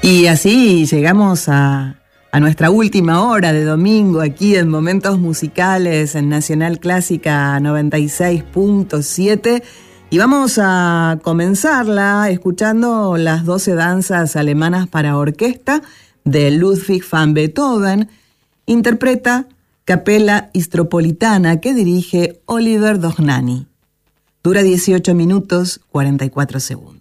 Y así llegamos a nuestra última hora de domingo aquí en Momentos Musicales en Nacional Clásica 96.7 y vamos a comenzarla escuchando las 12 danzas alemanas para orquesta de Ludwig van Beethoven. Interpreta Capella Istropolitana que dirige Oliver Dohnányi. Dura 18 minutos 44 segundos.